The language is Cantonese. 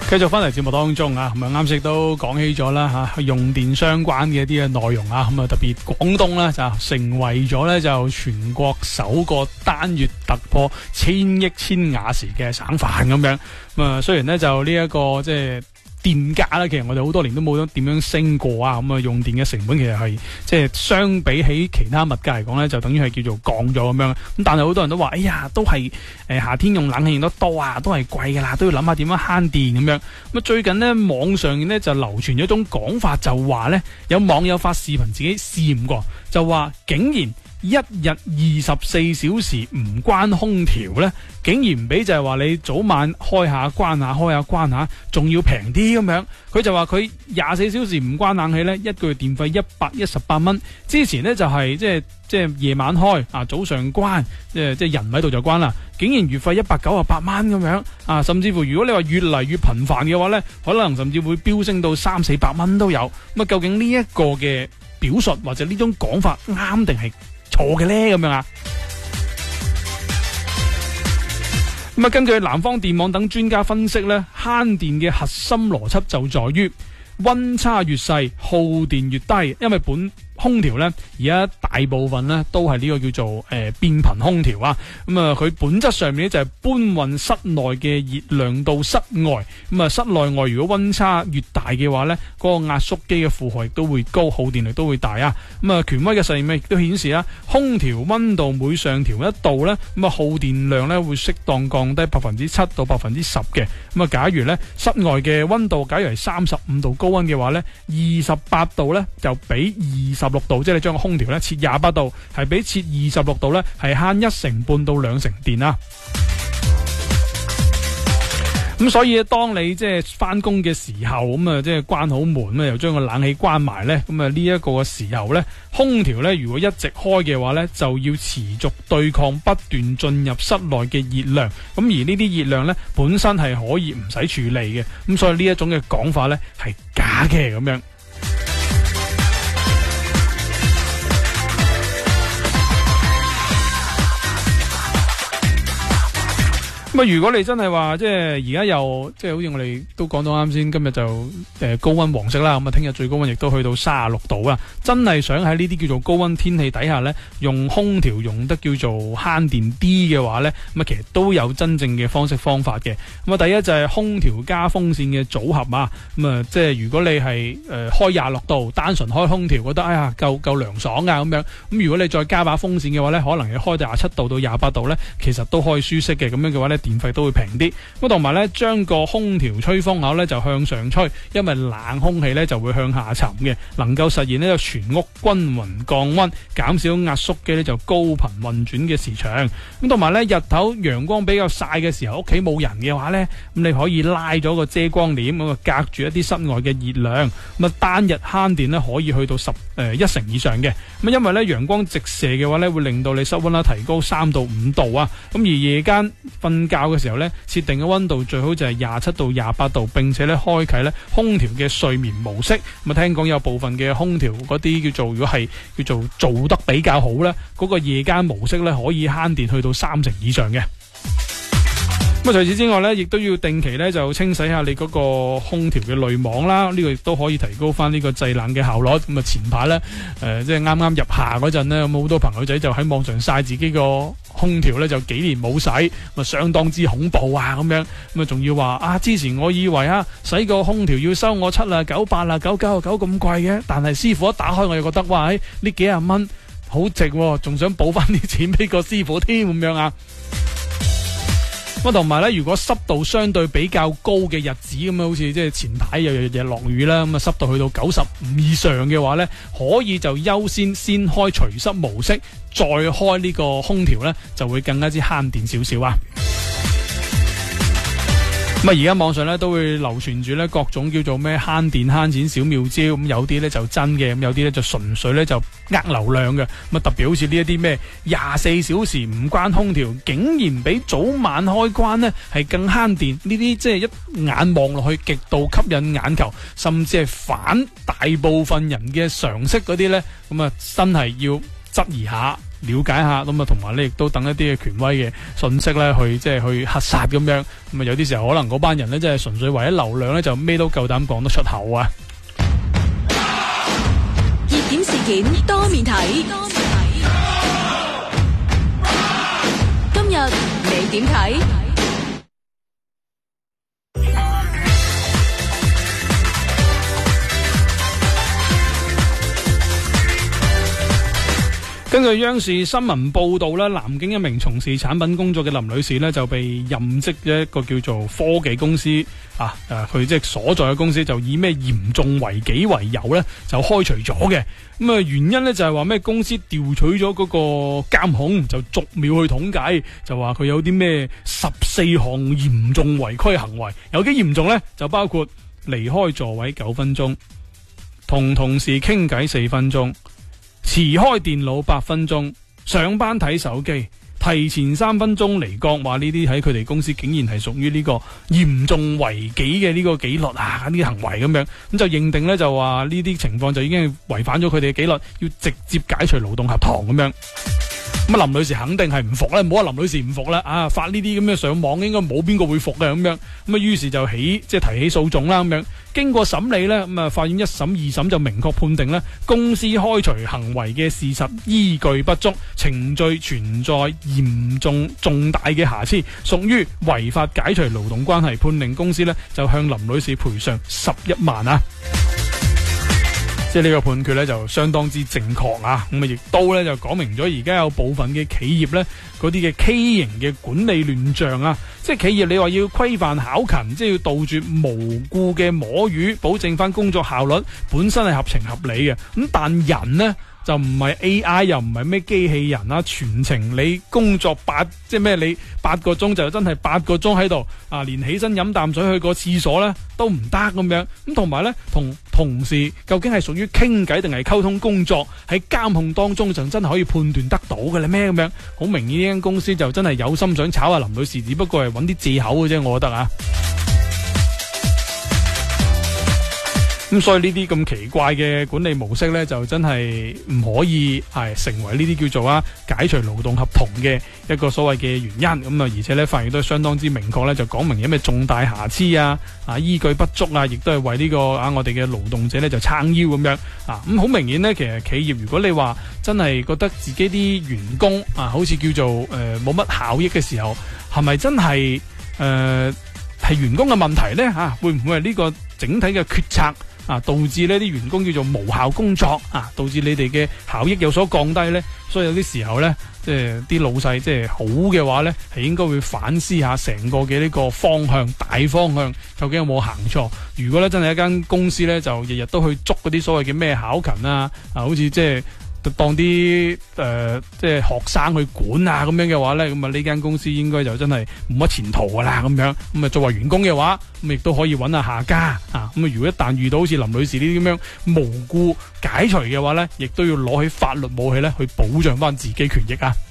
繼續翻嚟節目當中啊，咁啊啱先都講起咗啦吓，用電相關嘅一啲嘅內容啊，咁啊特別廣東咧就成為咗咧就全國首個單月突破1000億千瓦時嘅省份咁樣。咁啊雖然咧就呢一個即係電價咧，其實我哋好多年都冇點樣升過啊，咁啊用電嘅成本其實係即係相比起其他物價嚟講咧，就等於係叫做降咗咁樣。咁但係好多人都話，哎呀，都係夏天用冷氣用得多啊，都係貴噶啦，都要諗下點樣慳電咁樣。咁最近呢，網上呢就流傳咗一種講法，就話呢有網友發視頻自己試驗過，就話竟然一日24小時唔關空調呢，竟然唔俾就係話你早晚開下關下開下關下，仲要平啲咁樣。佢就話佢24小時唔關冷氣呢，一個月電費118蚊。之前呢就係即係夜晚開啊，早上關，即係人喺度就關啦。竟然月費198蚊咁樣啊，甚至乎如果你話越嚟越頻繁嘅話呢，可能甚至會飆升到300-400蚊都有。咁啊，究竟呢一個嘅表述或者呢種講法啱定係錯嘅咧？咁樣啊？咁啊，根據南方電網等專家分析咧，慳電嘅核心邏輯就在於溫差越細，耗電越低，因為空調呢，而家大部分呢都係呢個叫做變頻空調啊。咁啊，佢本質上面呢就係搬運室內嘅熱量到室外。咁啊，室內外如果溫差越大嘅話呢，嗰個壓縮機嘅負荷亦都會高，耗電力都會大啊。咁啊，權威嘅實驗亦都顯示啦，空調溫度每上調1度呢，咁啊耗電量呢會適當降低7%到10%嘅。咁啊，假如呢室外嘅溫度假如係35度高溫嘅話呢，28度呢就比26度，即係你將個空調咧設28度，係比設26度咧係慳1成半到2成電啦。咁所以當你即係翻工嘅時候，咁啊即係關好門咧，又將個冷氣關埋咧，咁啊呢一個嘅時候咧，空調咧如果一直開嘅話咧，就要持續對抗不斷進入室內嘅熱量。咁而呢啲熱量咧本身係可以唔使處理嘅，咁所以呢一種嘅講法咧係假嘅咁樣。咁啊，如果你真係話即係而家又即係好似我哋都講到啱先，今日就高溫黃色啦，咁啊聽日最高溫亦都去到36度啦。真係想喺呢啲叫做高溫天氣底下呢，用空調用得叫做慳電啲嘅話呢，咁啊其實都有真正嘅方式方法嘅。咁啊第一就係空調加風扇嘅組合啊。咁啊即係如果你係開26度，單純開空調覺得哎呀夠涼爽啊咁樣。咁如果你再加把風扇嘅話呢，可能你開到27度到28度呢，其實都可以舒適嘅。咁樣嘅話呢，電費都會平啲。咁同埋咧，將個空調吹風口咧就向上吹，因為冷空氣咧就會向下沉嘅，能夠實現呢個全屋均勻降溫，減少壓縮機咧就高頻運轉嘅時長。咁同埋咧，日頭陽光比較曬嘅時候，屋企冇人嘅話咧，咁你可以拉咗個遮光簾咁啊，隔住一啲室外嘅熱量。咁啊，單日慳電咧可以去到1成以上嘅。咁因為咧陽光直射嘅話咧，會令到你室溫啦提高3到5度啊。咁而夜間瞓覺嘅時候咧，設定嘅溫度最好就係27到28度，並且咧開啟咧空調嘅睡眠模式。咁啊，聽講有部分嘅空調嗰啲叫做，如果係叫做做得比較好咧，嗰個夜間模式咧可以慳電去到3成以上嘅。咁除此之外咧，亦都要定期咧就清洗下你嗰個空調嘅濾網啦，呢個亦都可以提高翻呢個製冷嘅效率。咁啊，前排咧即係啱啱入夏嗰陣咧，咁好多朋友仔就喺網上曬自己個空調咧就幾年冇洗，咁啊相當之恐怖啊咁樣。咁啊仲要話啊，之前我以為啊洗個空調要收我7啊9、8啊9、99咁貴嘅，但係師傅一打開我又覺得哇，呢幾廿蚊好值，仲想補翻啲錢俾個師傅添咁樣啊。咁同埋咧，如果濕度相對比較高嘅日子咁啊，好似即係前排又日日落雨啦，咁啊濕度去到95以上嘅話咧，可以就優先開除濕模式，再開呢個空調咧，就會更加之慳電少少啊。咁啊，而家網上咧都會流傳住咧各種叫做咩慳電慳錢小妙招，咁有啲咧就真嘅，咁有啲咧就純粹咧就呃流量嘅。咁啊特別好似呢一啲咩24小時唔關空調，竟然比早晚開關呢係更慳電，呢啲即係一眼望落去極度吸引眼球，甚至係反大部分人嘅常識嗰啲咧，咁啊真係要質疑下了解下，咁啊同埋咧亦都等一啲嘅權威嘅信息咧去即係去核實咁樣。咁啊有啲時候可能嗰班人咧即係純粹為咗流量咧就咩都夠膽講得出口啊！ 熱點事件多面睇，今日你點睇？ 根據央視新聞報道咧，南京一名從事產品工作嘅林女士咧就被任職一個叫做科技公司佢即係所在嘅公司就以咩嚴重違紀為由咧就開除咗嘅。咁啊原因咧就係話咩公司調取咗嗰個監控，就逐秒去統計，就話佢有啲咩14項嚴重違規行為，有幾嚴重咧就包括離開座位9分鐘，同同事傾偈4分鐘。遲開電腦8分鐘，上班睇手機，提前3分鐘離崗，話呢啲喺佢哋公司竟然係屬於呢個嚴重違紀嘅呢個紀律呢啲行為咁樣，咁就認定呢，就話呢啲情況就已經係違反咗佢哋嘅紀律，要直接解除勞動合同咁樣。咁林女士肯定係唔服啦，唔好話林女士唔服啦，發呢啲咁嘅上網應該冇邊個會服嘅咁樣，咁啊於是就提起訴訟啦咁樣。經過審理呢，咁啊法院一審二審就明確判定呢，公司開除行為嘅事實依據不足，程序存在嚴重大嘅瑕疵，屬於違法解除勞動關係，判令公司呢就向林女士賠償11萬啊！即係呢個判決咧就相當之正確啊！咁啊亦都咧就講明咗而家有部分嘅企業咧嗰啲嘅畸形嘅管理亂象啊！即係企業你話要規範考勤，即係要杜絕無故嘅摸魚，保證翻工作效率，本身係合情合理嘅。咁但人呢，就唔係 AI 又唔係咩機器人啦，全程你工作你8個鐘就真係8個鐘喺度啊，連起身飲啖水去個廁所咧都唔得咁樣。咁同埋咧同同事究竟係屬於傾偈定係溝通工作，喺監控當中就真係可以判斷得到嘅咧咩咁樣？好明顯呢間公司就真係有心想炒下林女士，只不過係揾啲借口嘅啫，我覺得啊。咁所以呢啲咁奇怪嘅管理模式呢，就真係唔可以成為呢啲叫做解除勞動合同嘅一個所謂嘅原因。咁啊，而且呢，法院都係相當之明確呢，就講明有咩重大瑕疵依據不足亦都係為呢個我哋嘅勞動者呢就撐腰咁樣咁好明顯呢，其實企業如果你話真係覺得自己啲員工好似叫做冇乜效益嘅時候，係咪真係係員工嘅問題呢？會唔會係呢個整體嘅決策導致呢啲員工叫做無效工作導致你哋嘅效益有所降低呢？所以有啲時候呢，即係啲老細即係好嘅話呢，係應該會反思下成個嘅呢個方向，大方向究竟有冇行錯。如果呢真係一間公司呢，就日日都去捉嗰啲所謂嘅咩考勤好似即係當啲即係學生去管咁樣嘅話呢，咁啊呢間公司應該就真係冇乜前途噶啦咁樣。咁啊作為員工嘅話，咁亦都可以揾下家咁啊如果一旦遇到好似林女士呢啲咁樣無故解除嘅話呢，亦都要攞起法律武器呢去保障翻自己權益啊！